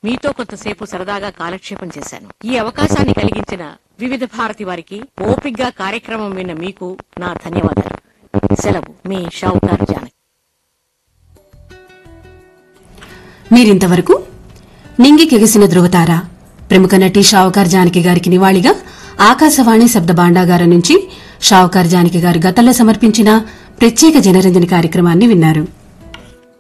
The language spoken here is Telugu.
మీతో కొంతసేపు సరదాగా కాలక్షేపం చేశాను. ఈ అవకాశాన్ని కలిగించిన వివిధ భారతి వారికి, ఓపిగ్గా కార్యక్రమం విన్న మీకు నా ధన్యవాదాలు. సెలవు, మీ షావుకార్ జానకి. మీరింతవరకు నింగికెగిసిన ధృవతార ప్రముఖ నటి షావుకార్ జానకి గారికి నివాళిగా ఆకాశవాణి శబ్ద భాండాగారం నుంచి షావుకార్ జానకి గారు గతంలో సమర్పించిన ప్రత్యేక జనరంజని కార్యక్రమాన్ని విన్నారు.